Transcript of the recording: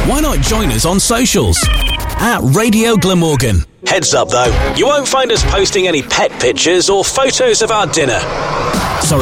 Why not join us on socials? At Radio Glamorgan. Heads up though, you won't find us posting any pet pictures or photos of our dinner. Sorry